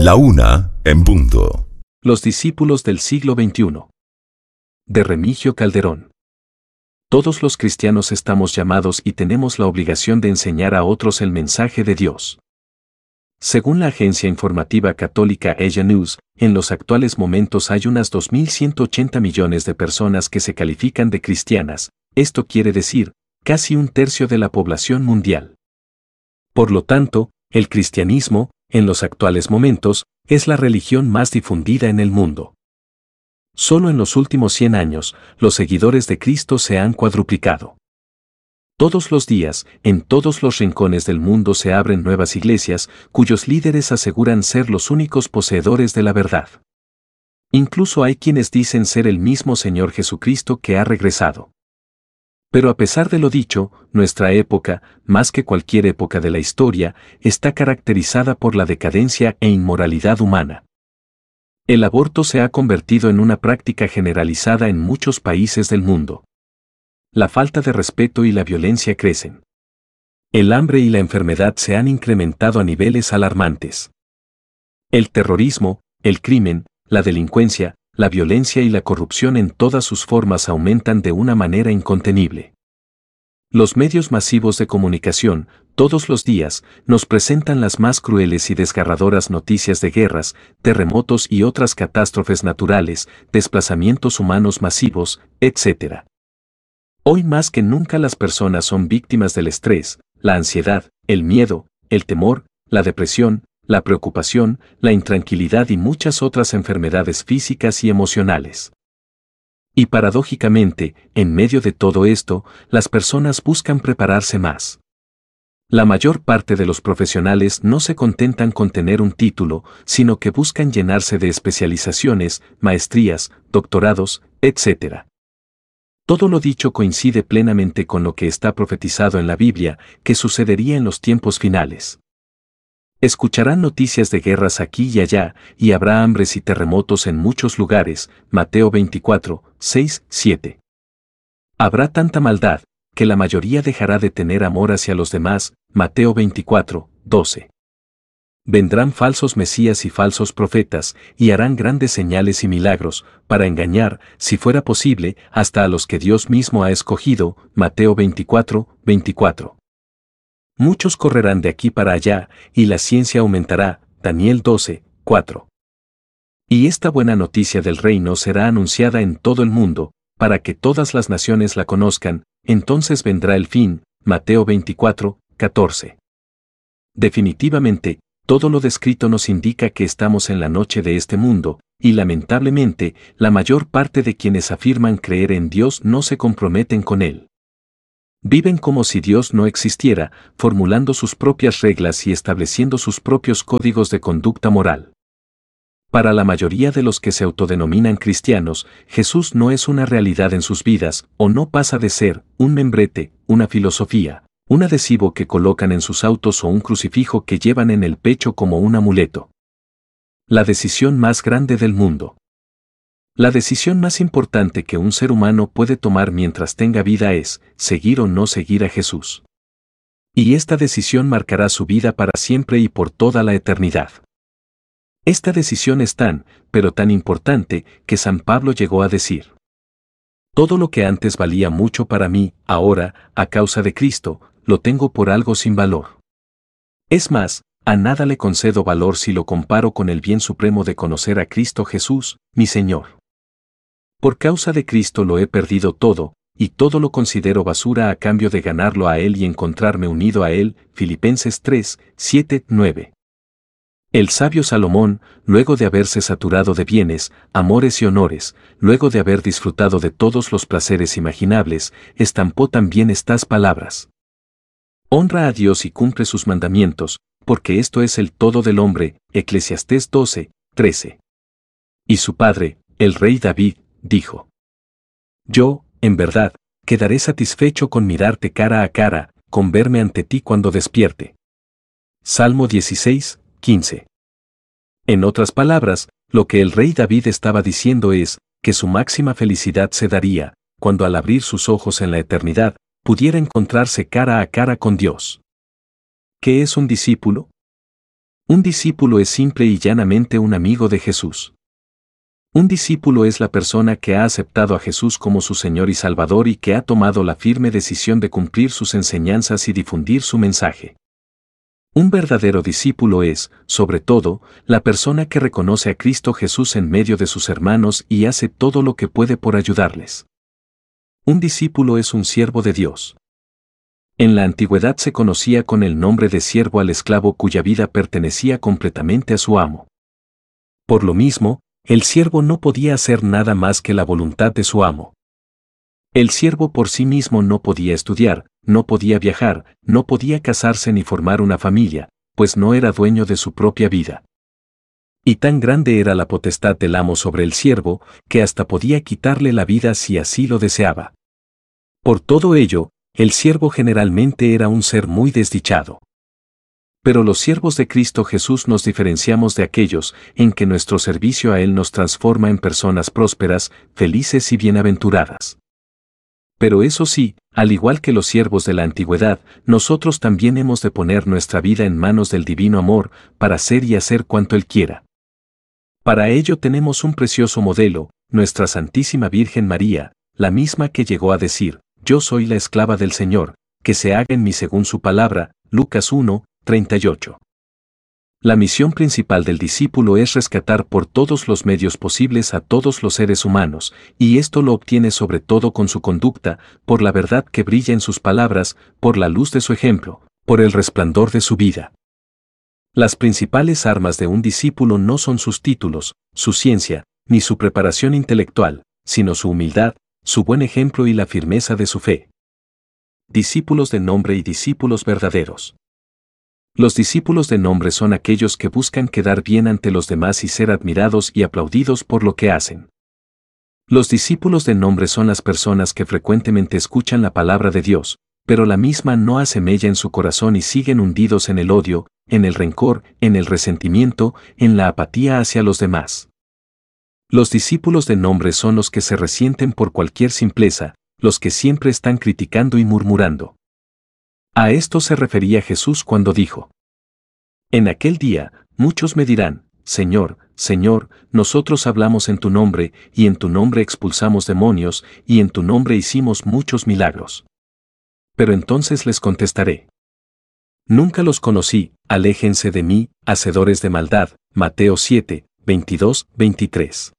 1:00 p.m. Los discípulos del siglo XXI. De Remigio Calderón. Todos los cristianos estamos llamados y tenemos la obligación de enseñar a otros el mensaje de Dios. Según la agencia informativa católica Asia News, en los actuales momentos hay unas 2.180 millones de personas que se califican de cristianas, esto quiere decir, casi un tercio de la población mundial. Por lo tanto, el cristianismo, en los actuales momentos, es la religión más difundida en el mundo. Solo en los últimos 100 años, los seguidores de Cristo se han cuadruplicado. Todos los días, en todos los rincones del mundo se abren nuevas iglesias, cuyos líderes aseguran ser los únicos poseedores de la verdad. Incluso hay quienes dicen ser el mismo Señor Jesucristo que ha regresado. Pero a pesar de lo dicho, nuestra época, más que cualquier época de la historia, está caracterizada por la decadencia e inmoralidad humana. El aborto se ha convertido en una práctica generalizada en muchos países del mundo. La falta de respeto y la violencia crecen. El hambre y la enfermedad se han incrementado a niveles alarmantes. El terrorismo, el crimen, la delincuencia, la violencia y la corrupción en todas sus formas aumentan de una manera incontenible. Los medios masivos de comunicación, todos los días, nos presentan las más crueles y desgarradoras noticias de guerras, terremotos y otras catástrofes naturales, desplazamientos humanos masivos, etc. Hoy más que nunca las personas son víctimas del estrés, la ansiedad, el miedo, el temor, la depresión, la preocupación, la intranquilidad y muchas otras enfermedades físicas y emocionales. Y paradójicamente, en medio de todo esto, las personas buscan prepararse más. La mayor parte de los profesionales no se contentan con tener un título, sino que buscan llenarse de especializaciones, maestrías, doctorados, etc. Todo lo dicho coincide plenamente con lo que está profetizado en la Biblia, que sucedería en los tiempos finales. Escucharán noticias de guerras aquí y allá, y habrá hambres y terremotos en muchos lugares, Mateo 24, 6, 7. Habrá tanta maldad, que la mayoría dejará de tener amor hacia los demás, Mateo 24, 12. Vendrán falsos mesías y falsos profetas, y harán grandes señales y milagros, para engañar, si fuera posible, hasta a los que Dios mismo ha escogido, Mateo 24, 24. Muchos correrán de aquí para allá, y la ciencia aumentará, Daniel 12, 4. Y esta buena noticia del reino será anunciada en todo el mundo, para que todas las naciones la conozcan, entonces vendrá el fin, Mateo 24, 14. Definitivamente, todo lo descrito nos indica que estamos en la noche de este mundo, y lamentablemente, la mayor parte de quienes afirman creer en Dios no se comprometen con Él. Viven como si Dios no existiera, formulando sus propias reglas y estableciendo sus propios códigos de conducta moral. Para la mayoría de los que se autodenominan cristianos, Jesús no es una realidad en sus vidas, o no pasa de ser un membrete, una filosofía, un adhesivo que colocan en sus autos o un crucifijo que llevan en el pecho como un amuleto. La decisión más grande del mundo. La decisión más importante que un ser humano puede tomar mientras tenga vida es seguir o no seguir a Jesús. Y esta decisión marcará su vida para siempre y por toda la eternidad. Esta decisión es tan, pero tan importante, que San Pablo llegó a decir: todo lo que antes valía mucho para mí, ahora, a causa de Cristo, lo tengo por algo sin valor. Es más, a nada le concedo valor si lo comparo con el bien supremo de conocer a Cristo Jesús, mi Señor. Por causa de Cristo lo he perdido todo, y todo lo considero basura a cambio de ganarlo a Él y encontrarme unido a Él, Filipenses 3, 7, 9. El sabio Salomón, luego de haberse saturado de bienes, amores y honores, luego de haber disfrutado de todos los placeres imaginables, estampó también estas palabras: honra a Dios y cumple sus mandamientos, porque esto es el todo del hombre, Eclesiastés 12, 13. Y su padre, el rey David, dijo: yo, en verdad, quedaré satisfecho con mirarte cara a cara, con verme ante ti cuando despierte. Salmo 16, 15. En otras palabras, lo que el rey David estaba diciendo es, que su máxima felicidad se daría, cuando al abrir sus ojos en la eternidad, pudiera encontrarse cara a cara con Dios. ¿Qué es un discípulo? Un discípulo es simple y llanamente un amigo de Jesús. Un discípulo es la persona que ha aceptado a Jesús como su Señor y Salvador y que ha tomado la firme decisión de cumplir sus enseñanzas y difundir su mensaje. Un verdadero discípulo es, sobre todo, la persona que reconoce a Cristo Jesús en medio de sus hermanos y hace todo lo que puede por ayudarles. Un discípulo es un siervo de Dios. En la antigüedad se conocía con el nombre de siervo al esclavo cuya vida pertenecía completamente a su amo. Por lo mismo, el siervo no podía hacer nada más que la voluntad de su amo. El siervo por sí mismo no podía estudiar, no podía viajar, no podía casarse ni formar una familia, pues no era dueño de su propia vida. Y tan grande era la potestad del amo sobre el siervo, que hasta podía quitarle la vida si así lo deseaba. Por todo ello, el siervo generalmente era un ser muy desdichado. Pero los siervos de Cristo Jesús nos diferenciamos de aquellos en que nuestro servicio a Él nos transforma en personas prósperas, felices y bienaventuradas. Pero eso sí, al igual que los siervos de la antigüedad, nosotros también hemos de poner nuestra vida en manos del divino amor, para hacer y hacer cuanto Él quiera. Para ello tenemos un precioso modelo, nuestra Santísima Virgen María, la misma que llegó a decir: «Yo soy la esclava del Señor, que se haga en mí según su palabra», Lucas 1, 38. La misión principal del discípulo es rescatar por todos los medios posibles a todos los seres humanos, y esto lo obtiene sobre todo con su conducta, por la verdad que brilla en sus palabras, por la luz de su ejemplo, por el resplandor de su vida. Las principales armas de un discípulo no son sus títulos, su ciencia, ni su preparación intelectual, sino su humildad, su buen ejemplo y la firmeza de su fe. Discípulos de nombre y discípulos verdaderos. Los discípulos de nombre son aquellos que buscan quedar bien ante los demás y ser admirados y aplaudidos por lo que hacen. Los discípulos de nombre son las personas que frecuentemente escuchan la palabra de Dios, pero la misma no hace mella en su corazón y siguen hundidos en el odio, en el rencor, en el resentimiento, en la apatía hacia los demás. Los discípulos de nombre son los que se resienten por cualquier simpleza, los que siempre están criticando y murmurando. A esto se refería Jesús cuando dijo: «En aquel día, muchos me dirán: Señor, Señor, nosotros hablamos en tu nombre, y en tu nombre expulsamos demonios, y en tu nombre hicimos muchos milagros». Pero entonces les contestaré: «Nunca los conocí, aléjense de mí, hacedores de maldad». Mateo 7, 22, 23.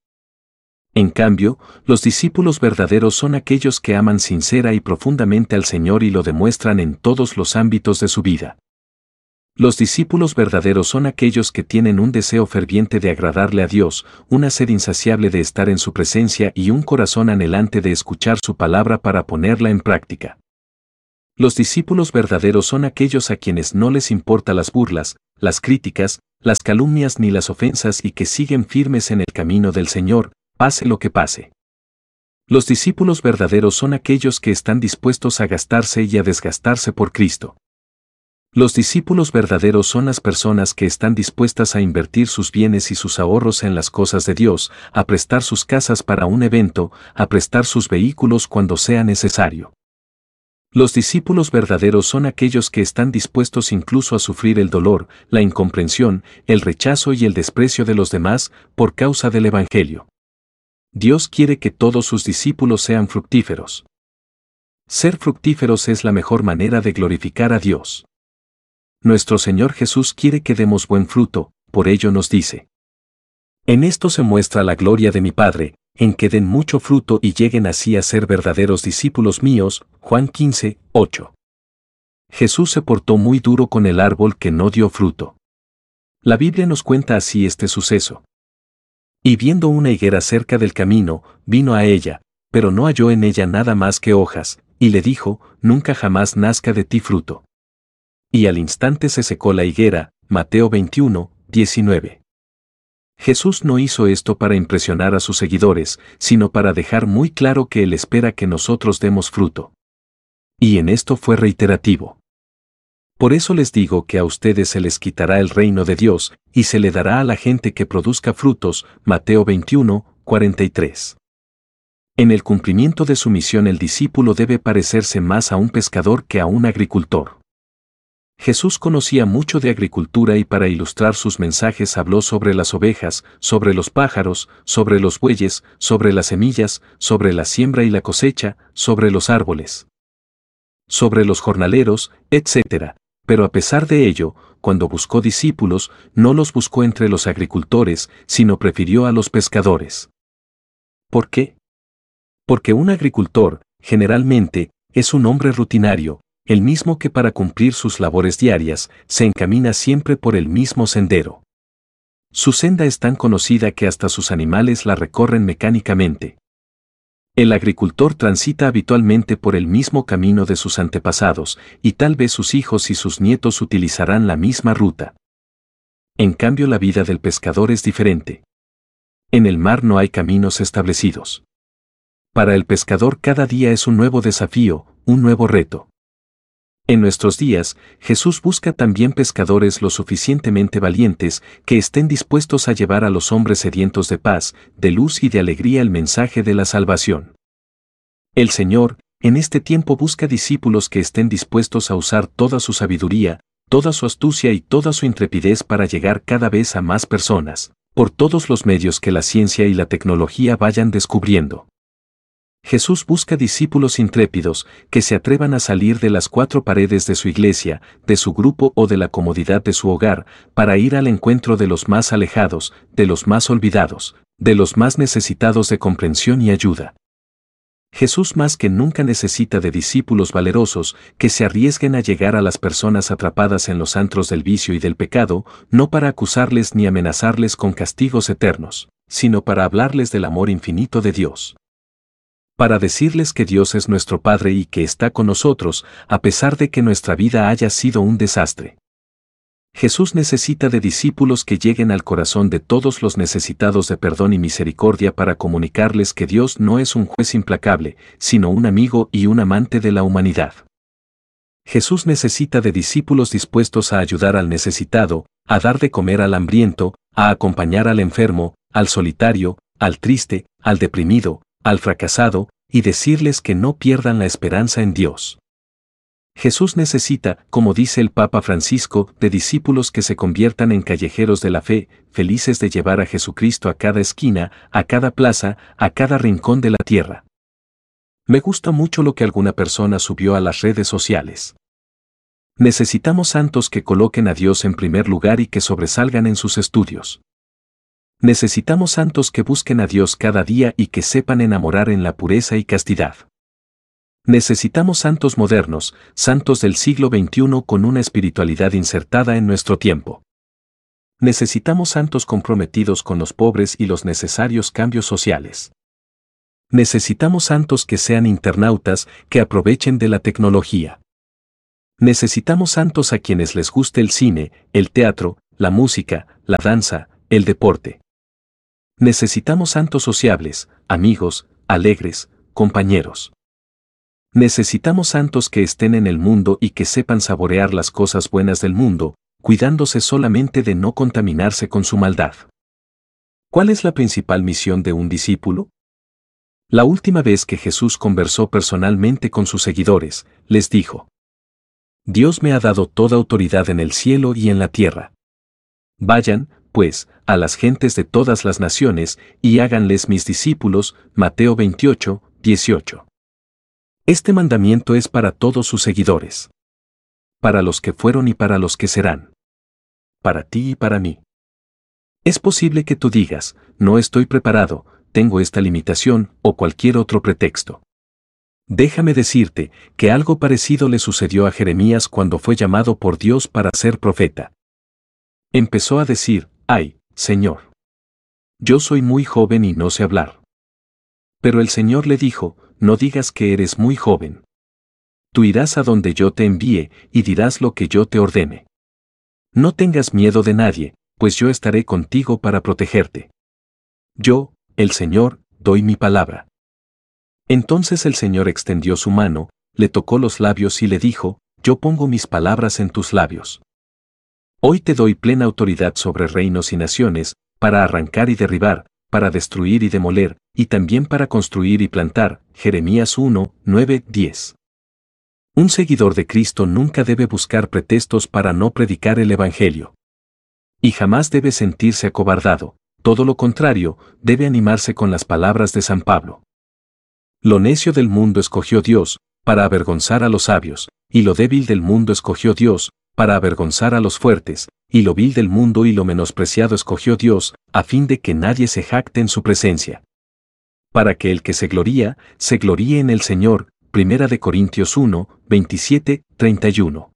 En cambio, los discípulos verdaderos son aquellos que aman sincera y profundamente al Señor y lo demuestran en todos los ámbitos de su vida. Los discípulos verdaderos son aquellos que tienen un deseo ferviente de agradarle a Dios, una sed insaciable de estar en su presencia y un corazón anhelante de escuchar su palabra para ponerla en práctica. Los discípulos verdaderos son aquellos a quienes no les importa las burlas, las críticas, las calumnias ni las ofensas y que siguen firmes en el camino del Señor, pase lo que pase. Los discípulos verdaderos son aquellos que están dispuestos a gastarse y a desgastarse por Cristo. Los discípulos verdaderos son las personas que están dispuestas a invertir sus bienes y sus ahorros en las cosas de Dios, a prestar sus casas para un evento, a prestar sus vehículos cuando sea necesario. Los discípulos verdaderos son aquellos que están dispuestos incluso a sufrir el dolor, la incomprensión, el rechazo y el desprecio de los demás por causa del Evangelio. Dios quiere que todos sus discípulos sean fructíferos. Ser fructíferos es la mejor manera de glorificar a Dios. Nuestro Señor Jesús quiere que demos buen fruto, por ello nos dice: «En esto se muestra la gloria de mi Padre, en que den mucho fruto y lleguen así a ser verdaderos discípulos míos». Juan 15, 8. Jesús se portó muy duro con el árbol que no dio fruto. La Biblia nos cuenta así este suceso. «Y viendo una higuera cerca del camino, vino a ella, pero no halló en ella nada más que hojas, y le dijo: Nunca jamás nazca de ti fruto. Y al instante se secó la higuera». Mateo 21, 19. Jesús no hizo esto para impresionar a sus seguidores, sino para dejar muy claro que Él espera que nosotros demos fruto. Y en esto fue reiterativo. «Por eso les digo que a ustedes se les quitará el reino de Dios, y se le dará a la gente que produzca frutos». Mateo 21, 43. En el cumplimiento de su misión el discípulo debe parecerse más a un pescador que a un agricultor. Jesús conocía mucho de agricultura y para ilustrar sus mensajes habló sobre las ovejas, sobre los pájaros, sobre los bueyes, sobre las semillas, sobre la siembra y la cosecha, sobre los árboles, sobre los jornaleros, etc. Pero a pesar de ello, cuando buscó discípulos, no los buscó entre los agricultores, sino prefirió a los pescadores. ¿Por qué? Porque un agricultor, generalmente, es un hombre rutinario, el mismo que para cumplir sus labores diarias, se encamina siempre por el mismo sendero. Su senda es tan conocida que hasta sus animales la recorren mecánicamente. El agricultor transita habitualmente por el mismo camino de sus antepasados, y tal vez sus hijos y sus nietos utilizarán la misma ruta. En cambio, la vida del pescador es diferente. En el mar no hay caminos establecidos. Para el pescador cada día es un nuevo desafío, un nuevo reto. En nuestros días, Jesús busca también pescadores lo suficientemente valientes que estén dispuestos a llevar a los hombres sedientos de paz, de luz y de alegría el mensaje de la salvación. El Señor, en este tiempo busca discípulos que estén dispuestos a usar toda su sabiduría, toda su astucia y toda su intrepidez para llegar cada vez a más personas, por todos los medios que la ciencia y la tecnología vayan descubriendo. Jesús busca discípulos intrépidos que se atrevan a salir de las cuatro paredes de su iglesia, de su grupo o de la comodidad de su hogar, para ir al encuentro de los más alejados, de los más olvidados, de los más necesitados de comprensión y ayuda. Jesús más que nunca necesita de discípulos valerosos que se arriesguen a llegar a las personas atrapadas en los antros del vicio y del pecado, no para acusarles ni amenazarles con castigos eternos, sino para hablarles del amor infinito de Dios. Para decirles que Dios es nuestro Padre y que está con nosotros, a pesar de que nuestra vida haya sido un desastre. Jesús necesita de discípulos que lleguen al corazón de todos los necesitados de perdón y misericordia para comunicarles que Dios no es un juez implacable, sino un amigo y un amante de la humanidad. Jesús necesita de discípulos dispuestos a ayudar al necesitado, a dar de comer al hambriento, a acompañar al enfermo, al solitario, al triste, al deprimido, al fracasado, y decirles que no pierdan la esperanza en Dios. Jesús necesita, como dice el Papa Francisco, de discípulos que se conviertan en callejeros de la fe, felices de llevar a Jesucristo a cada esquina, a cada plaza, a cada rincón de la tierra. Me gusta mucho lo que alguna persona subió a las redes sociales. Necesitamos santos que coloquen a Dios en primer lugar y que sobresalgan en sus estudios. Necesitamos santos que busquen a Dios cada día y que sepan enamorar en la pureza y castidad. Necesitamos santos modernos, santos del siglo XXI con una espiritualidad insertada en nuestro tiempo. Necesitamos santos comprometidos con los pobres y los necesarios cambios sociales. Necesitamos santos que sean internautas, que aprovechen de la tecnología. Necesitamos santos a quienes les guste el cine, el teatro, la música, la danza, el deporte. Necesitamos santos sociables, amigos, alegres, compañeros. Necesitamos santos que estén en el mundo y que sepan saborear las cosas buenas del mundo, cuidándose solamente de no contaminarse con su maldad. ¿Cuál es la principal misión de un discípulo? La última vez que Jesús conversó personalmente con sus seguidores, les dijo: Dios me ha dado toda autoridad en el cielo y en la tierra. Vayan, pues, a las gentes de todas las naciones, y háganles mis discípulos. Mateo 28, 18. Este mandamiento es para todos sus seguidores. Para los que fueron y para los que serán. Para ti y para mí. Es posible que tú digas: no estoy preparado, tengo esta limitación, o cualquier otro pretexto. Déjame decirte que algo parecido le sucedió a Jeremías cuando fue llamado por Dios para ser profeta. Empezó a decir: ¡ay, Señor! Yo soy muy joven y no sé hablar. Pero el Señor le dijo: no digas que eres muy joven. Tú irás a donde yo te envíe y dirás lo que yo te ordene. No tengas miedo de nadie, pues yo estaré contigo para protegerte. Yo, el Señor, doy mi palabra. Entonces el Señor extendió su mano, le tocó los labios y le dijo: yo pongo mis palabras en tus labios. Hoy te doy plena autoridad sobre reinos y naciones, para arrancar y derribar, para destruir y demoler, y también para construir y plantar. Jeremías 1, 9, 10. Un seguidor de Cristo nunca debe buscar pretextos para no predicar el Evangelio. Y jamás debe sentirse acobardado, todo lo contrario, debe animarse con las palabras de San Pablo. Lo necio del mundo escogió Dios, para avergonzar a los sabios, y lo débil del mundo escogió Dios, para avergonzar a los fuertes, y lo vil del mundo y lo menospreciado escogió Dios, a fin de que nadie se jacte en su presencia. Para que el que se gloríe en el Señor. 1 Corintios 1, 27, 31.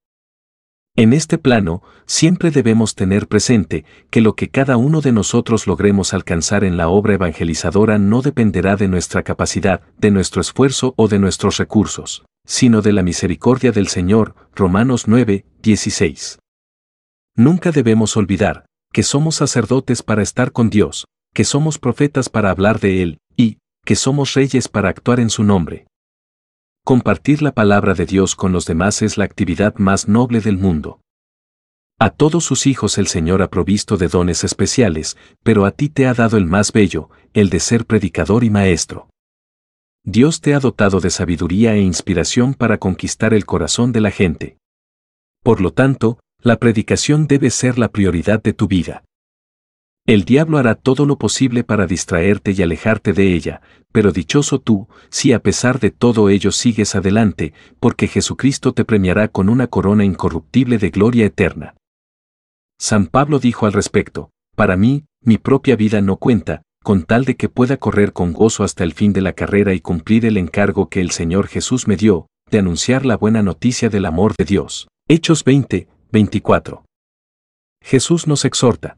En este plano, siempre debemos tener presente que lo que cada uno de nosotros logremos alcanzar en la obra evangelizadora no dependerá de nuestra capacidad, de nuestro esfuerzo o de nuestros recursos, sino de la misericordia del Señor. Romanos 9, 16. Nunca debemos olvidar que somos sacerdotes para estar con Dios, que somos profetas para hablar de Él, y que somos reyes para actuar en su nombre. Compartir la palabra de Dios con los demás es la actividad más noble del mundo. A todos sus hijos el Señor ha provisto de dones especiales, pero a ti te ha dado el más bello, el de ser predicador y maestro. Dios te ha dotado de sabiduría e inspiración para conquistar el corazón de la gente. Por lo tanto, la predicación debe ser la prioridad de tu vida. El diablo hará todo lo posible para distraerte y alejarte de ella, pero dichoso tú, si a pesar de todo ello sigues adelante, porque Jesucristo te premiará con una corona incorruptible de gloria eterna. San Pablo dijo al respecto: para mí, mi propia vida no cuenta, con tal de que pueda correr con gozo hasta el fin de la carrera y cumplir el encargo que el Señor Jesús me dio, de anunciar la buena noticia del amor de Dios. Hechos 20, 24. Jesús nos exhorta: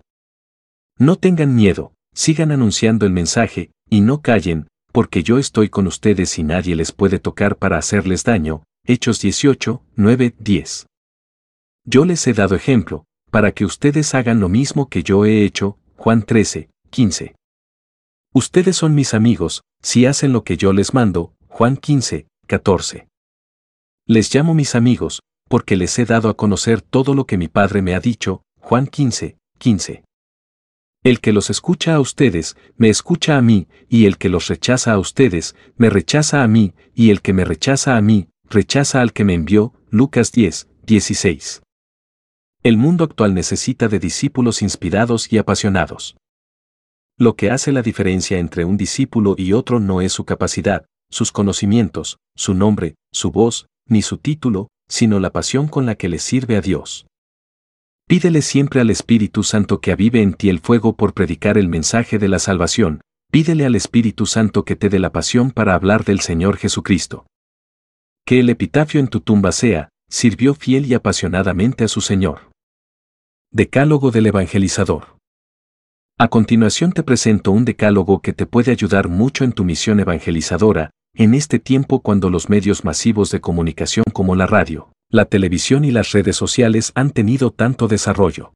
no tengan miedo, sigan anunciando el mensaje, y no callen, porque yo estoy con ustedes y nadie les puede tocar para hacerles daño. Hechos 18, 9, 10. Yo les he dado ejemplo, para que ustedes hagan lo mismo que yo he hecho. Juan 13, 15. Ustedes son mis amigos, si hacen lo que yo les mando. Juan 15, 14. Les llamo mis amigos, porque les he dado a conocer todo lo que mi Padre me ha dicho. Juan 15, 15. El que los escucha a ustedes, me escucha a mí, y el que los rechaza a ustedes, me rechaza a mí, y el que me rechaza a mí, rechaza al que me envió. Lucas 10, 16. El mundo actual necesita de discípulos inspirados y apasionados. Lo que hace la diferencia entre un discípulo y otro no es su capacidad, sus conocimientos, su nombre, su voz, ni su título, sino la pasión con la que le sirve a Dios. Pídele siempre al Espíritu Santo que avive en ti el fuego por predicar el mensaje de la salvación. Pídele al Espíritu Santo que te dé la pasión para hablar del Señor Jesucristo. Que el epitafio en tu tumba sea: sirvió fiel y apasionadamente a su Señor. Decálogo del Evangelizador. A continuación te presento un decálogo que te puede ayudar mucho en tu misión evangelizadora, en este tiempo cuando los medios masivos de comunicación como la radio, la televisión y las redes sociales han tenido tanto desarrollo.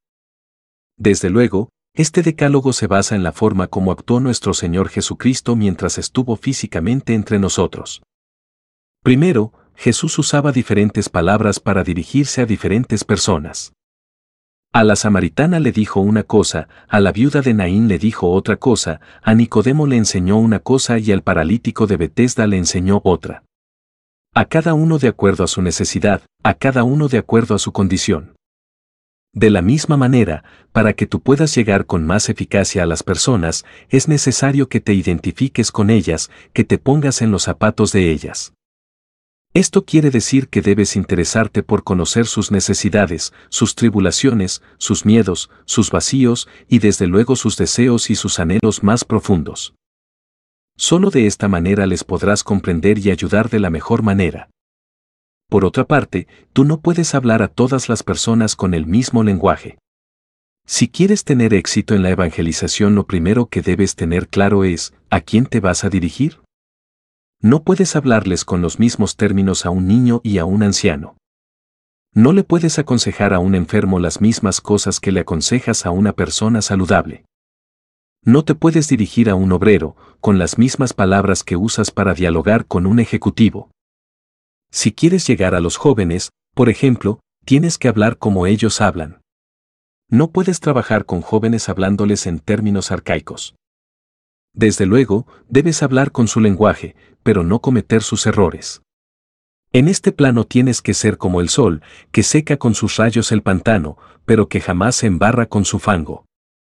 Desde luego, este decálogo se basa en la forma como actuó nuestro Señor Jesucristo mientras estuvo físicamente entre nosotros. Primero, Jesús usaba diferentes palabras para dirigirse a diferentes personas. A la samaritana le dijo una cosa, a la viuda de Naín le dijo otra cosa, a Nicodemo le enseñó una cosa y al paralítico de Betesda le enseñó otra. A cada uno de acuerdo a su necesidad, a cada uno de acuerdo a su condición. De la misma manera, para que tú puedas llegar con más eficacia a las personas, es necesario que te identifiques con ellas, que te pongas en los zapatos de ellas. Esto quiere decir que debes interesarte por conocer sus necesidades, sus tribulaciones, sus miedos, sus vacíos y desde luego sus deseos y sus anhelos más profundos. Solo de esta manera les podrás comprender y ayudar de la mejor manera. Por otra parte, tú no puedes hablar a todas las personas con el mismo lenguaje. Si quieres tener éxito en la evangelización, lo primero que debes tener claro es, ¿a quién te vas a dirigir? No puedes hablarles con los mismos términos a un niño y a un anciano. No le puedes aconsejar a un enfermo las mismas cosas que le aconsejas a una persona saludable. No te puedes dirigir a un obrero con las mismas palabras que usas para dialogar con un ejecutivo. Si quieres llegar a los jóvenes, por ejemplo, tienes que hablar como ellos hablan. No puedes trabajar con jóvenes hablándoles en términos arcaicos. Desde luego, debes hablar con su lenguaje, pero no cometer sus errores. En este plano tienes que ser como el sol, que seca con sus rayos el pantano, pero que jamás se embarra con su fango.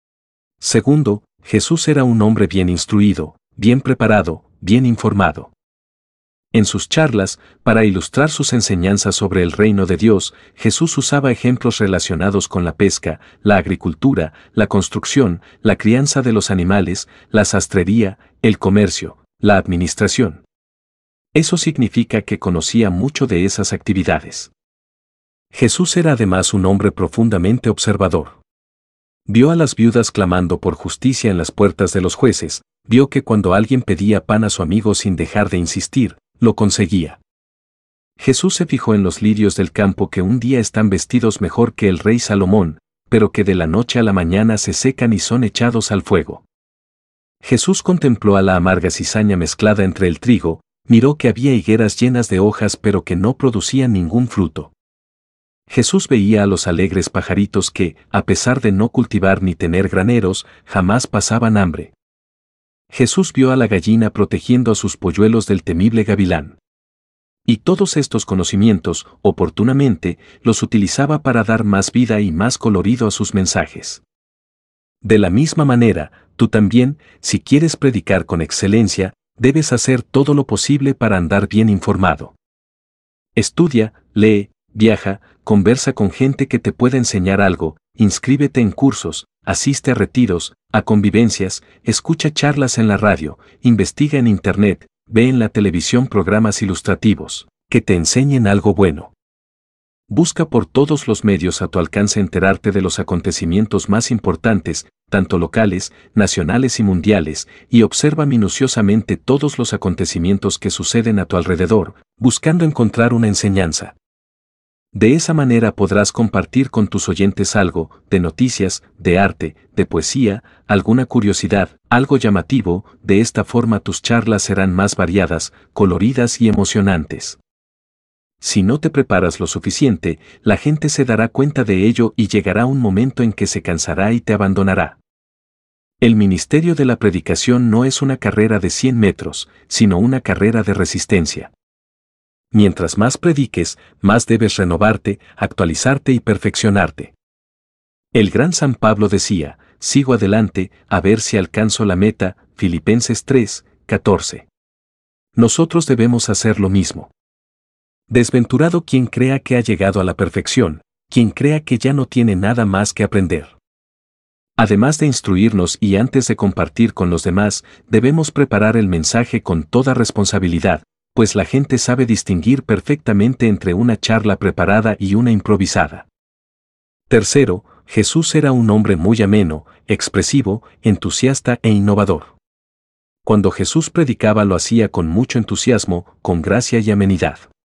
Segundo, Jesús era un hombre bien instruido, bien preparado, bien informado. En sus charlas, para ilustrar sus enseñanzas sobre el reino de Dios, Jesús usaba ejemplos relacionados con la pesca, la agricultura, la construcción, la crianza de los animales, la sastrería, el comercio, la administración. Eso significa que conocía mucho de esas actividades. Jesús era además un hombre profundamente observador. Vio a las viudas clamando por justicia en las puertas de los jueces, vio que cuando alguien pedía pan a su amigo sin dejar de insistir, lo conseguía. Jesús se fijó en los lirios del campo que un día están vestidos mejor que el rey Salomón, pero que de la noche a la mañana se secan y son echados al fuego. Jesús contempló a la amarga cizaña mezclada entre el trigo, miró que había higueras llenas de hojas pero que no producían ningún fruto. Jesús veía a los alegres pajaritos que, a pesar de no cultivar ni tener graneros, jamás pasaban hambre. Jesús vio a la gallina protegiendo a sus polluelos del temible gavilán. Y todos estos conocimientos, oportunamente, los utilizaba para dar más vida y más colorido a sus mensajes. De la misma manera, tú también, si quieres predicar con excelencia, debes hacer todo lo posible para andar bien informado. Estudia, lee, viaja, conversa con gente que te pueda enseñar algo, inscríbete en cursos, asiste a retiros, a convivencias, escucha charlas en la radio, investiga en internet, ve en la televisión programas ilustrativos, que te enseñen algo bueno. Busca por todos los medios a tu alcance enterarte de los acontecimientos más importantes, tanto locales, nacionales y mundiales, y observa minuciosamente todos los acontecimientos que suceden a tu alrededor, buscando encontrar una enseñanza. De esa manera podrás compartir con tus oyentes algo, de noticias, de arte, de poesía, alguna curiosidad, algo llamativo. De esta forma tus charlas serán más variadas, coloridas y emocionantes. Si no te preparas lo suficiente, la gente se dará cuenta de ello y llegará un momento en que se cansará y te abandonará. El ministerio de la predicación no es una carrera de 100 metros, sino una carrera de resistencia. Mientras más prediques, más debes renovarte, actualizarte y perfeccionarte. El gran San Pablo decía, sigo adelante, a ver si alcanzo la meta, Filipenses 3, 14. Nosotros debemos hacer lo mismo. Desventurado quien crea que ha llegado a la perfección, quien crea que ya no tiene nada más que aprender. Además de instruirnos y antes de compartir con los demás, debemos preparar el mensaje con toda responsabilidad, pues la gente sabe distinguir perfectamente entre una charla preparada y una improvisada. Tercero, Jesús era un hombre muy ameno, expresivo, entusiasta e innovador. Cuando Jesús predicaba lo hacía con mucho entusiasmo, con gracia y amenidad.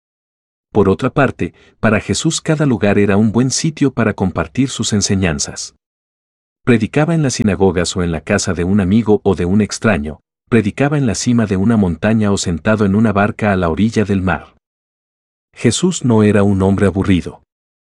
Por otra parte, para Jesús cada lugar era un buen sitio para compartir sus enseñanzas. Predicaba en las sinagogas o en la casa de un amigo o de un extraño, predicaba en la cima de una montaña o sentado en una barca a la orilla del mar. Jesús no era un hombre aburrido.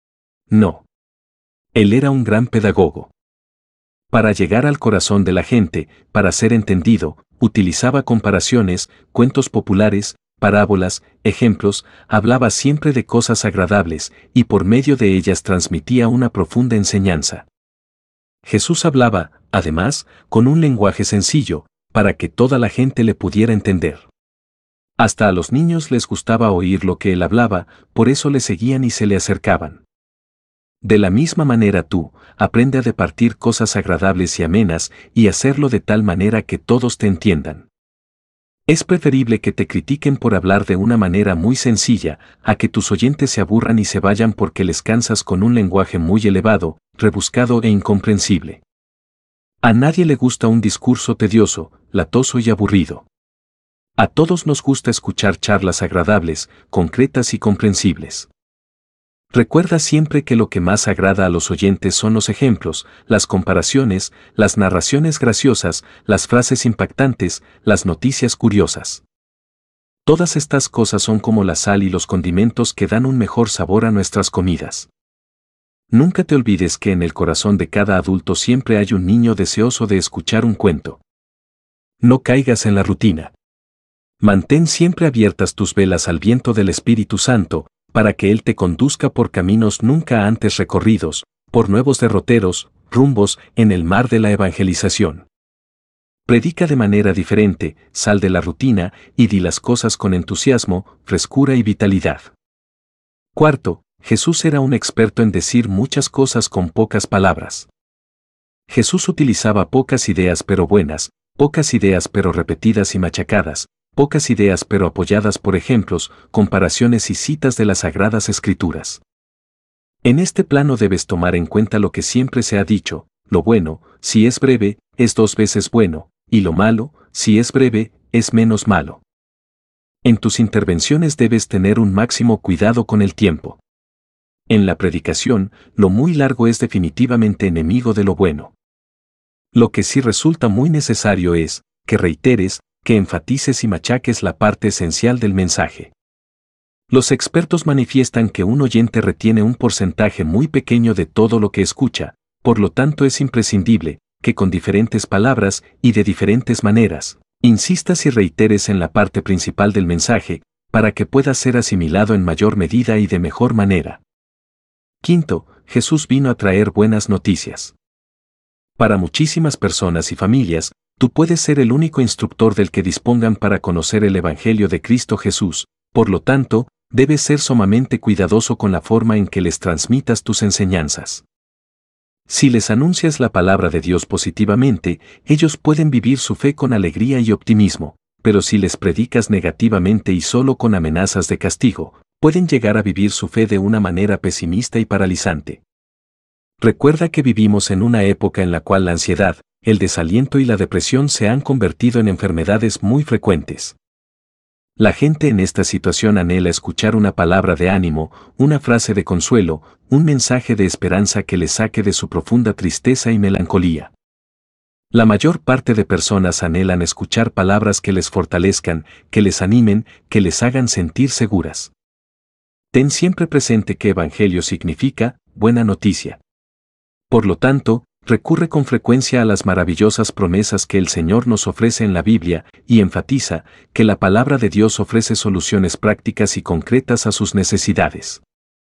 No. Él era un gran pedagogo. Para llegar al corazón de la gente, para ser entendido, utilizaba comparaciones, cuentos populares, parábolas, ejemplos, hablaba siempre de cosas agradables, y por medio de ellas transmitía una profunda enseñanza. Jesús hablaba, además, con un lenguaje sencillo, para que toda la gente le pudiera entender. Hasta a los niños les gustaba oír lo que él hablaba, por eso le seguían y se le acercaban. De la misma manera tú, aprende a departir cosas agradables y amenas, y hacerlo de tal manera que todos te entiendan. Es preferible que te critiquen por hablar de una manera muy sencilla, a que tus oyentes se aburran y se vayan porque les cansas con un lenguaje muy elevado, rebuscado e incomprensible. A nadie le gusta un discurso tedioso, latoso y aburrido. A todos nos gusta escuchar charlas agradables, concretas y comprensibles. Recuerda siempre que lo que más agrada a los oyentes son los ejemplos, las comparaciones, las narraciones graciosas, las frases impactantes, las noticias curiosas. Todas estas cosas son como la sal y los condimentos que dan un mejor sabor a nuestras comidas. Nunca te olvides que en el corazón de cada adulto siempre hay un niño deseoso de escuchar un cuento. No caigas en la rutina. Mantén siempre abiertas tus velas al viento del Espíritu Santo, para que Él te conduzca por caminos nunca antes recorridos, por nuevos derroteros, rumbos en el mar de la evangelización. Predica de manera diferente, sal de la rutina y di las cosas con entusiasmo, frescura y vitalidad. Cuarto, Jesús era un experto en decir muchas cosas con pocas palabras. Jesús utilizaba pocas ideas pero buenas, pocas ideas pero repetidas y machacadas, pocas ideas pero apoyadas por ejemplos, comparaciones y citas de las Sagradas Escrituras. En este plano debes tomar en cuenta lo que siempre se ha dicho: lo bueno, si es breve, es 2 veces bueno, y lo malo, si es breve, es menos malo. En tus intervenciones debes tener un máximo cuidado con el tiempo. En la predicación, lo muy largo es definitivamente enemigo de lo bueno. Lo que sí resulta muy necesario es que reiteres, que enfatices y machaques la parte esencial del mensaje. Los expertos manifiestan que un oyente retiene un porcentaje muy pequeño de todo lo que escucha, por lo tanto es imprescindible que con diferentes palabras y de diferentes maneras, insistas y reiteres en la parte principal del mensaje, para que pueda ser asimilado en mayor medida y de mejor manera. Quinto, Jesús vino a traer buenas noticias. Para muchísimas personas y familias, tú puedes ser el único instructor del que dispongan para conocer el Evangelio de Cristo Jesús, por lo tanto, debes ser sumamente cuidadoso con la forma en que les transmitas tus enseñanzas. Si les anuncias la palabra de Dios positivamente, ellos pueden vivir su fe con alegría y optimismo, pero si les predicas negativamente y solo con amenazas de castigo, pueden llegar a vivir su fe de una manera pesimista y paralizante. Recuerda que vivimos en una época en la cual la ansiedad, el desaliento y la depresión se han convertido en enfermedades muy frecuentes. La gente en esta situación anhela escuchar una palabra de ánimo, una frase de consuelo, un mensaje de esperanza que les saque de su profunda tristeza y melancolía. La mayor parte de personas anhelan escuchar palabras que les fortalezcan, que les animen, que les hagan sentir seguras. Ten siempre presente que evangelio significa buena noticia. Por lo tanto, recurre con frecuencia a las maravillosas promesas que el Señor nos ofrece en la Biblia y enfatiza que la palabra de Dios ofrece soluciones prácticas y concretas a sus necesidades.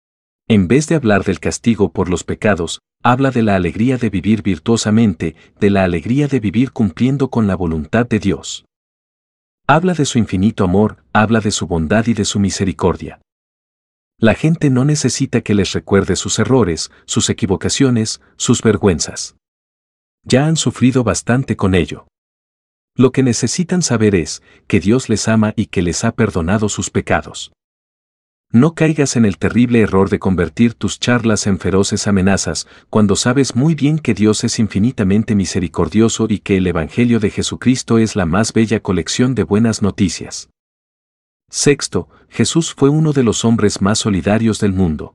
En vez de hablar del castigo por los pecados, habla de la alegría de vivir virtuosamente, de la alegría de vivir cumpliendo con la voluntad de Dios. Habla de su infinito amor, habla de su bondad y de su misericordia. La gente no necesita que les recuerde sus errores, sus equivocaciones, sus vergüenzas. Ya han sufrido bastante con ello. Lo que necesitan saber es que Dios les ama y que les ha perdonado sus pecados. No caigas en el terrible error de convertir tus charlas en feroces amenazas, cuando sabes muy bien que Dios es infinitamente misericordioso y que el Evangelio de Jesucristo es la más bella colección de buenas noticias. Sexto, Jesús fue uno de los hombres más solidarios del mundo.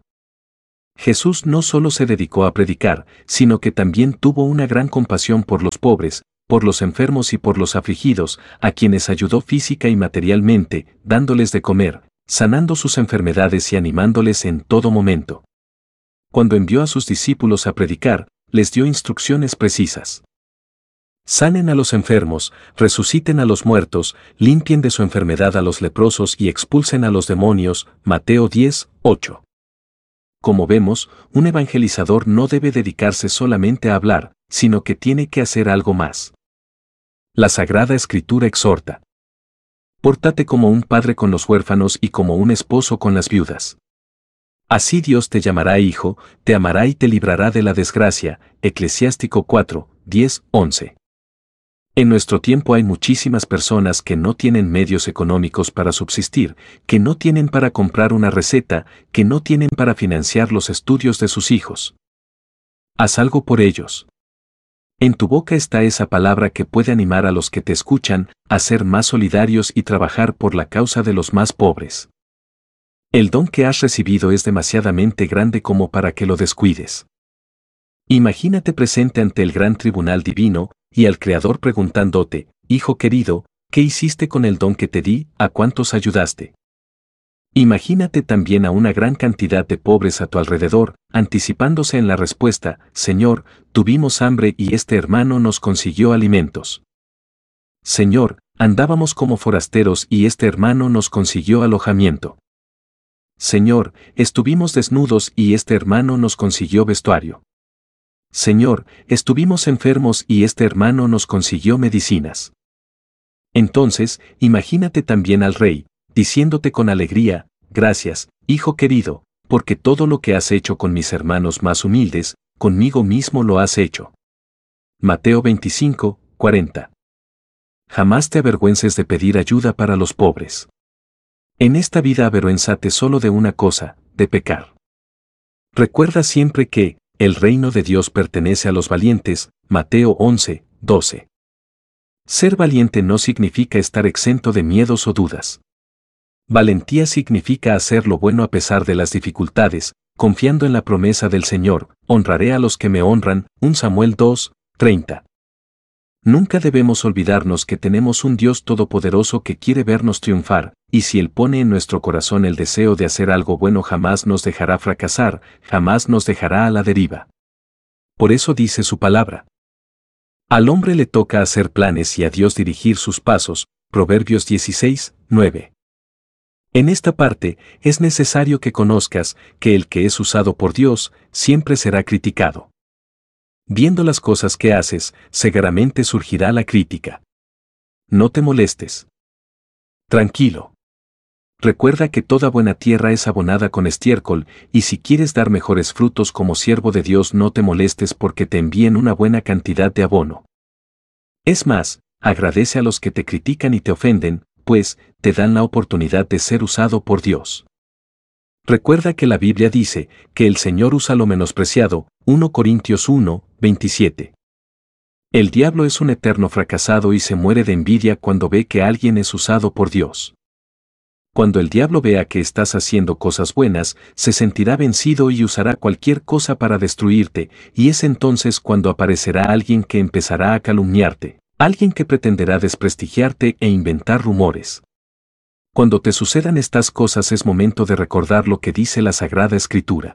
Jesús no solo se dedicó a predicar, sino que también tuvo una gran compasión por los pobres, por los enfermos y por los afligidos, a quienes ayudó física y materialmente, dándoles de comer, sanando sus enfermedades y animándoles en todo momento. Cuando envió a sus discípulos a predicar, les dio instrucciones precisas. Sanen a los enfermos, resuciten a los muertos, limpien de su enfermedad a los leprosos y expulsen a los demonios. Mateo 10:8. Como vemos, un evangelizador no debe dedicarse solamente a hablar, sino que tiene que hacer algo más. La Sagrada Escritura exhorta: pórtate como un padre con los huérfanos y como un esposo con las viudas. Así Dios te llamará hijo, te amará y te librará de la desgracia. Eclesiástico 4:10-11. En nuestro tiempo hay muchísimas personas que no tienen medios económicos para subsistir, que no tienen para comprar una receta, que no tienen para financiar los estudios de sus hijos. Haz algo por ellos. En tu boca está esa palabra que puede animar a los que te escuchan a ser más solidarios y trabajar por la causa de los más pobres. El don que has recibido es demasiadamente grande como para que lo descuides. Imagínate presente ante el gran tribunal divino, y al Creador preguntándote: hijo querido, ¿qué hiciste con el don que te di? ¿A cuántos ayudaste? Imagínate también a una gran cantidad de pobres a tu alrededor, anticipándose en la respuesta: Señor, tuvimos hambre y este hermano nos consiguió alimentos. Señor, andábamos como forasteros y este hermano nos consiguió alojamiento. Señor, estuvimos desnudos y este hermano nos consiguió vestuario. Señor, estuvimos enfermos y este hermano nos consiguió medicinas. Entonces, imagínate también al rey, diciéndote con alegría, gracias, hijo querido, porque todo lo que has hecho con mis hermanos más humildes, conmigo mismo lo has hecho. Mateo 25, 40. Jamás te avergüences de pedir ayuda para los pobres. En esta vida avergüénzate solo de una cosa, de pecar. Recuerda siempre que, el reino de Dios pertenece a los valientes, Mateo 11, 12. Ser valiente no significa estar exento de miedos o dudas. Valentía significa hacer lo bueno a pesar de las dificultades, confiando en la promesa del Señor, honraré a los que me honran, 1 Samuel 2, 30. Nunca debemos olvidarnos que tenemos un Dios todopoderoso que quiere vernos triunfar, y si Él pone en nuestro corazón el deseo de hacer algo bueno jamás nos dejará fracasar, jamás nos dejará a la deriva. Por eso dice su palabra. Al hombre le toca hacer planes y a Dios dirigir sus pasos, Proverbios 16, 9. En esta parte, es necesario que conozcas que el que es usado por Dios, siempre será criticado. Viendo las cosas que haces, seguramente surgirá la crítica. No te molestes. Tranquilo. Recuerda que toda buena tierra es abonada con estiércol, y si quieres dar mejores frutos como siervo de Dios no te molestes porque te envíen una buena cantidad de abono. Es más, agradece a los que te critican y te ofenden, pues, te dan la oportunidad de ser usado por Dios. Recuerda que la Biblia dice que el Señor usa lo menospreciado, 1 Corintios 1, 27. El diablo es un eterno fracasado y se muere de envidia cuando ve que alguien es usado por Dios. Cuando el diablo vea que estás haciendo cosas buenas, se sentirá vencido y usará cualquier cosa para destruirte, y es entonces cuando aparecerá alguien que empezará a calumniarte, alguien que pretenderá desprestigiarte e inventar rumores. Cuando te sucedan estas cosas es momento de recordar lo que dice la Sagrada Escritura.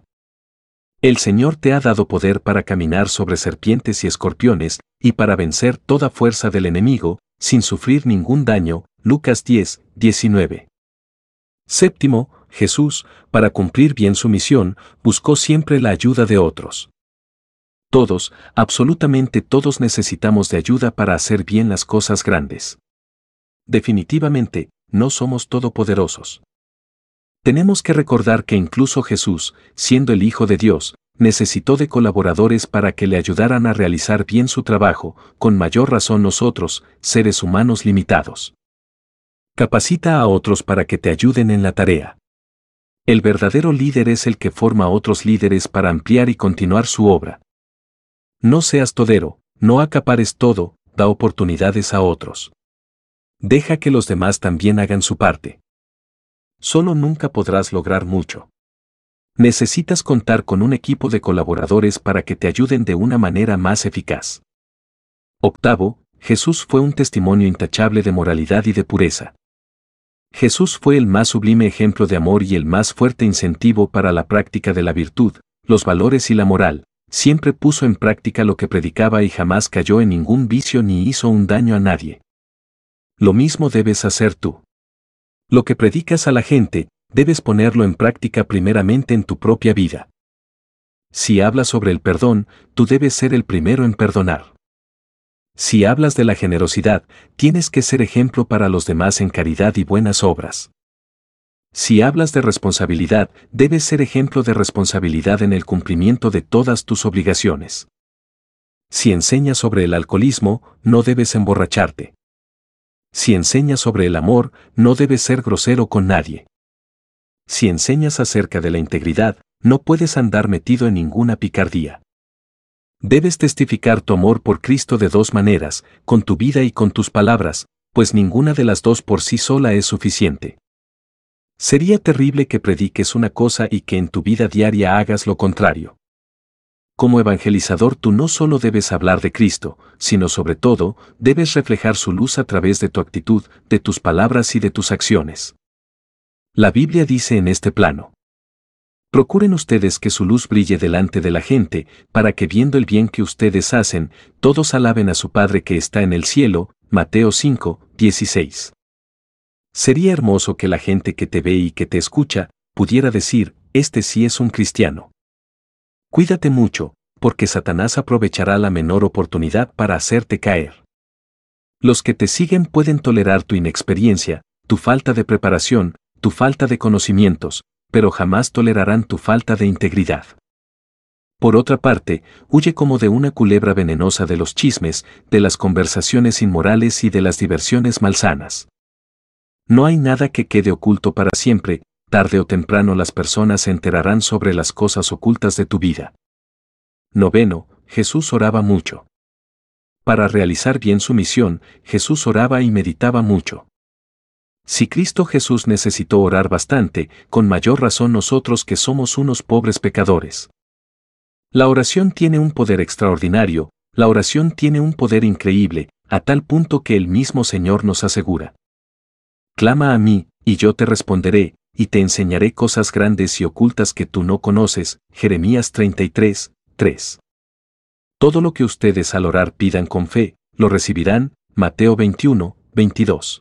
El Señor te ha dado poder para caminar sobre serpientes y escorpiones, y para vencer toda fuerza del enemigo, sin sufrir ningún daño, Lucas 10, 19. Séptimo, Jesús, para cumplir bien su misión, buscó siempre la ayuda de otros. Todos, absolutamente todos necesitamos de ayuda para hacer bien las cosas grandes. Definitivamente, no somos todopoderosos. Tenemos que recordar que incluso Jesús, siendo el Hijo de Dios, necesitó de colaboradores para que le ayudaran a realizar bien su trabajo, con mayor razón nosotros, seres humanos limitados. Capacita a otros para que te ayuden en la tarea. El verdadero líder es el que forma a otros líderes para ampliar y continuar su obra. No seas todero, no acapares todo, da oportunidades a otros. Deja que los demás también hagan su parte. Solo nunca podrás lograr mucho. Necesitas contar con un equipo de colaboradores para que te ayuden de una manera más eficaz. Octavo, Jesús fue un testimonio intachable de moralidad y de pureza. Jesús fue el más sublime ejemplo de amor y el más fuerte incentivo para la práctica de la virtud, los valores y la moral. Siempre puso en práctica lo que predicaba y jamás cayó en ningún vicio ni hizo un daño a nadie. Lo mismo debes hacer tú. Lo que predicas a la gente, debes ponerlo en práctica primeramente en tu propia vida. Si hablas sobre el perdón, tú debes ser el primero en perdonar. Si hablas de la generosidad, tienes que ser ejemplo para los demás en caridad y buenas obras. Si hablas de responsabilidad, debes ser ejemplo de responsabilidad en el cumplimiento de todas tus obligaciones. Si enseñas sobre el alcoholismo, no debes emborracharte. Si enseñas sobre el amor, no debes ser grosero con nadie. Si enseñas acerca de la integridad, no puedes andar metido en ninguna picardía. Debes testificar tu amor por Cristo de dos maneras, con tu vida y con tus palabras, pues ninguna de las dos por sí sola es suficiente. Sería terrible que prediques una cosa y que en tu vida diaria hagas lo contrario. Como evangelizador tú no solo debes hablar de Cristo, sino sobre todo, debes reflejar su luz a través de tu actitud, de tus palabras y de tus acciones. La Biblia dice en este plano: procuren ustedes que su luz brille delante de la gente, para que viendo el bien que ustedes hacen, todos alaben a su Padre que está en el cielo. Mateo 5, 16. Sería hermoso que la gente que te ve y que te escucha pudiera decir, este sí es un cristiano. Cuídate mucho, porque Satanás aprovechará la menor oportunidad para hacerte caer. Los que te siguen pueden tolerar tu inexperiencia, tu falta de preparación, tu falta de conocimientos, pero jamás tolerarán tu falta de integridad. Por otra parte, huye como de una culebra venenosa de los chismes, de las conversaciones inmorales y de las diversiones malsanas. No hay nada que quede oculto para siempre, tarde o temprano las personas se enterarán sobre las cosas ocultas de tu vida. 9. Jesús oraba mucho. Para realizar bien su misión, Jesús oraba y meditaba mucho. Si Cristo Jesús necesitó orar bastante, con mayor razón nosotros que somos unos pobres pecadores. La oración tiene un poder extraordinario, la oración tiene un poder increíble, a tal punto que el mismo Señor nos asegura. Clama a mí, y yo te responderé, y te enseñaré cosas grandes y ocultas que tú no conoces. Jeremías 33, 3. Todo lo que ustedes al orar pidan con fe, lo recibirán. Mateo 21, 22.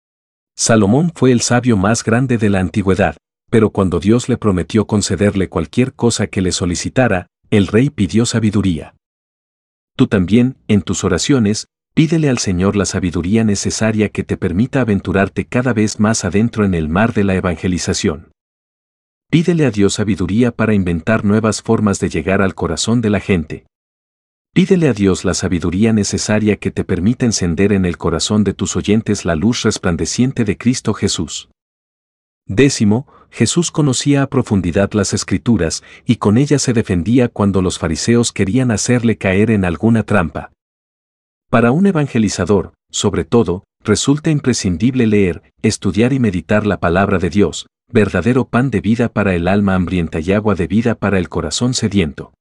Salomón fue el sabio más grande de la antigüedad, pero cuando Dios le prometió concederle cualquier cosa que le solicitara, el rey pidió sabiduría. Tú también, en tus oraciones, pídele al Señor la sabiduría necesaria que te permita aventurarte cada vez más adentro en el mar de la evangelización. Pídele a Dios sabiduría para inventar nuevas formas de llegar al corazón de la gente. Pídele a Dios la sabiduría necesaria que te permita encender en el corazón de tus oyentes la luz resplandeciente de Cristo Jesús. 10. Jesús conocía a profundidad las Escrituras y con ellas se defendía cuando los fariseos querían hacerle caer en alguna trampa. Para un evangelizador, sobre todo, resulta imprescindible leer, estudiar y meditar la palabra de Dios, verdadero pan de vida para el alma hambrienta y agua de vida para el corazón sediento.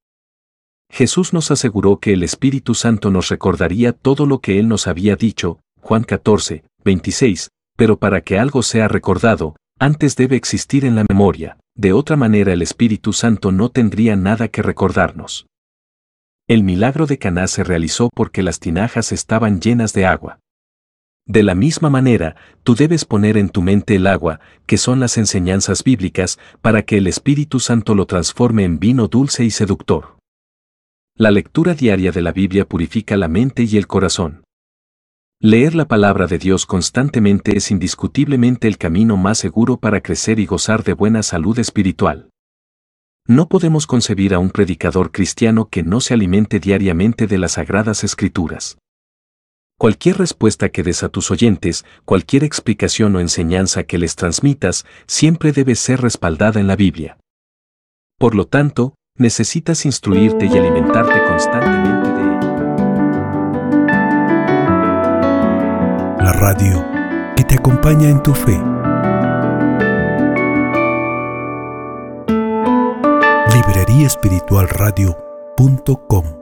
Jesús nos aseguró que el Espíritu Santo nos recordaría todo lo que Él nos había dicho, Juan 14, 26, pero para que algo sea recordado, antes debe existir en la memoria, de otra manera el Espíritu Santo no tendría nada que recordarnos. El milagro de Caná se realizó porque las tinajas estaban llenas de agua. De la misma manera, tú debes poner en tu mente el agua, que son las enseñanzas bíblicas, para que el Espíritu Santo lo transforme en vino dulce y seductor. La lectura diaria de la Biblia purifica la mente y el corazón. Leer la palabra de Dios constantemente es indiscutiblemente el camino más seguro para crecer y gozar de buena salud espiritual. No podemos concebir a un predicador cristiano que no se alimente diariamente de las Sagradas Escrituras. Cualquier respuesta que des a tus oyentes, cualquier explicación o enseñanza que les transmitas, siempre debe ser respaldada en la Biblia. Por lo tanto, necesitas instruirte y alimentarte constantemente de ella. La radio que te acompaña en tu fe. Libreriaespiritualradio.com